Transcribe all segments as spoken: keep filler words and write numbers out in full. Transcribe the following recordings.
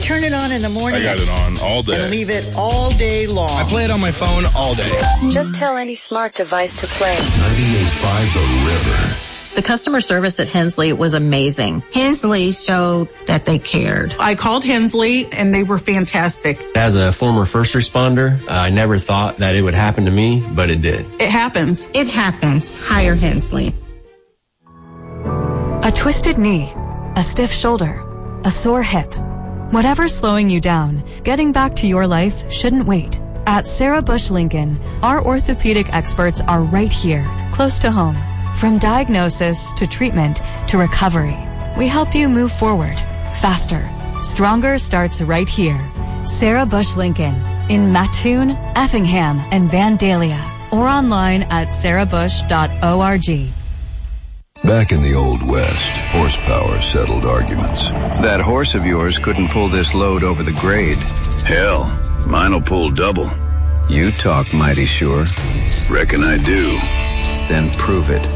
turn it on in the morning. I got it on all day. And leave it all day long. I play it on my phone all day. Just tell any smart device to play. ninety-eight point five The River. The customer service at Hensley was amazing. Hensley showed that they cared. I called Hensley, and they were fantastic. As a former first responder, uh, I never thought that it would happen to me, but it did. It happens. It happens. Hire Hensley. A twisted knee, a stiff shoulder, a sore hip. Whatever's slowing you down, getting back to your life shouldn't wait. At Sarah Bush Lincoln, our orthopedic experts are right here, close to home. From diagnosis to treatment to recovery, we help you move forward, faster. Stronger starts right here. Sarah Bush Lincoln in Mattoon, Effingham, and Vandalia, or online at sarah bush dot org. Back in the Old West, horsepower settled arguments. That horse of yours couldn't pull this load over the grade. Hell, mine'll pull double. You talk mighty sure. Reckon I do. Then prove it.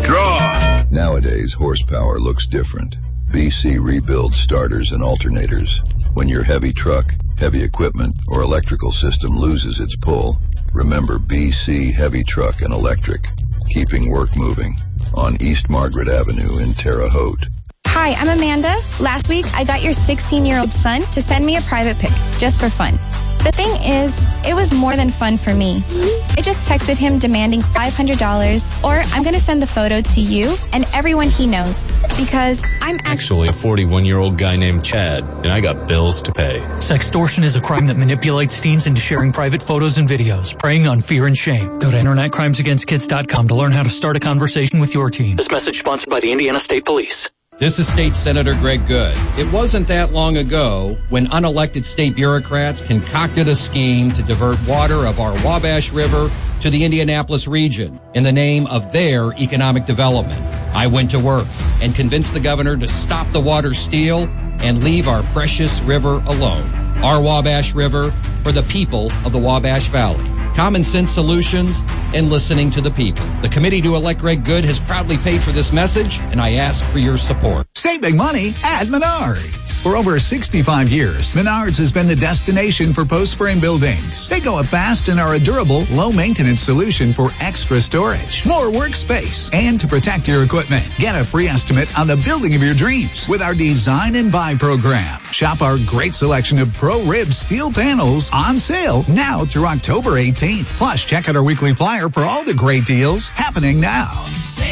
Draw! Nowadays, horsepower looks different. B C rebuilds starters and alternators. When your heavy truck, heavy equipment, or electrical system loses its pull, remember B C Heavy Truck and Electric, keeping work moving. On East Margaret Avenue in Terre Haute. Hi, I'm Amanda. Last week, I got your sixteen-year-old son to send me a private pic, just for fun. The thing is, it was more than fun for me. I just texted him demanding five hundred dollars, or I'm going to send the photo to you and everyone he knows, because I'm actually... Actually a forty-one-year-old guy named Chad, and I got bills to pay. Sextortion is a crime that manipulates teens into sharing private photos and videos, preying on fear and shame. Go to internet crimes against kids dot com to learn how to start a conversation with your teen. This message sponsored by the Indiana State Police. This is State Senator Greg Good. It wasn't that long ago when unelected state bureaucrats concocted a scheme to divert water of our Wabash River to the Indianapolis region in the name of their economic development. I went to work and convinced the governor to stop the water steal and leave our precious river alone. Our Wabash River for the people of the Wabash Valley. Common sense solutions and listening to the people. The committee to elect Greg Good has proudly paid for this message, and I ask for your support. Save big money at Menards. For over sixty-five years, Menards has been the destination for post-frame buildings. They go up fast and are a durable, low-maintenance solution for extra storage, more workspace, and to protect your equipment. Get a free estimate on the building of your dreams with our Design and Buy program. Shop our great selection of Pro Rib steel panels on sale now through October eighteenth. Plus, check out our weekly flyer for all the great deals happening now.